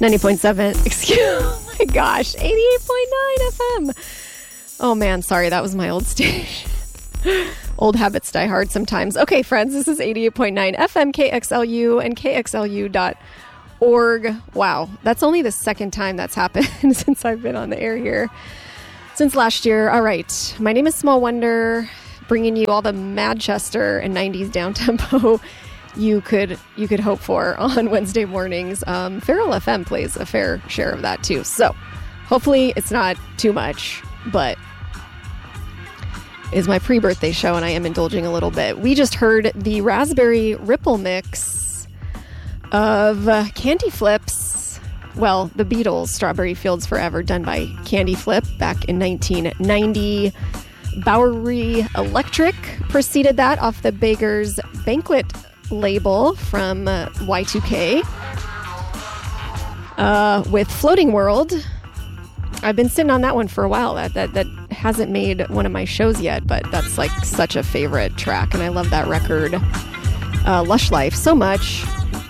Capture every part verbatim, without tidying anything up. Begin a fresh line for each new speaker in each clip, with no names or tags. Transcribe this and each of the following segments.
ninety point seven, excuse oh my gosh, eighty-eight point nine F M. Oh man, sorry, that was my old station. Old habits die hard sometimes. Okay, friends, this is eighty-eight point nine F M K X L U and K X L U dot org. Wow, that's only the second time that's happened since I've been on the air here. Since last year. All right, my name is Small Wonder, bringing you all the Manchester and nineties downtempo you could you could hope for on Wednesday mornings. Um, Feral F M plays a fair share of that too. So hopefully it's not too much, but it is my pre-birthday show and I am indulging a little bit. We just heard the Raspberry Ripple mix of uh, Candy Flips. Well, the Beatles' Strawberry Fields Forever, done by Candy Flip back in nineteen ninety. Bowery Electric preceded that off the Beggar's Banquet label from uh, Y two K uh, with Floating World. I've been sitting on that one for a while. That, that that hasn't made one of my shows yet, but that's like such a favorite track, and I love that record, uh, Lush Life, so much.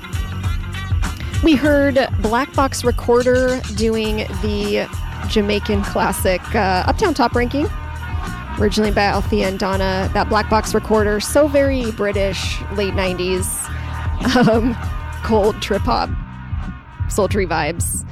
We heard Black Box Recorder doing the Jamaican classic uh, Uptown Top Ranking, originally by Althea and Donna. That Black Box Recorder, so very British, late nineties, um, cold trip hop, sultry vibes.